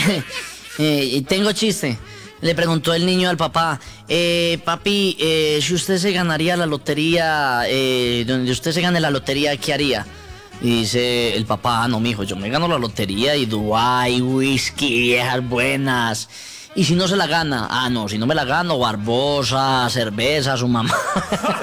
Tengo chiste. Le preguntó el niño al papá, papi, si usted se ganaría la lotería, donde usted se gane la lotería, ¿qué haría? Y dice el papá, no, mijo, yo me gano la lotería y Dubái, whisky, viejas buenas. Y si no se la gana, no, si no me la gano, Barbosa, cerveza, su mamá.